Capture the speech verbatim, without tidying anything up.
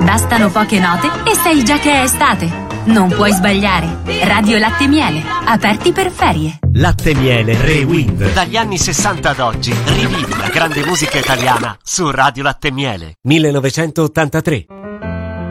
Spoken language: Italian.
Bastano poche note e sai già che è estate. Non puoi sbagliare. Radio Latte Miele, aperti per ferie. Latte Miele Rewind. Dagli anni sessanta ad oggi, rivivi la grande musica italiana su Radio Latte Miele. millenovecentottantatré.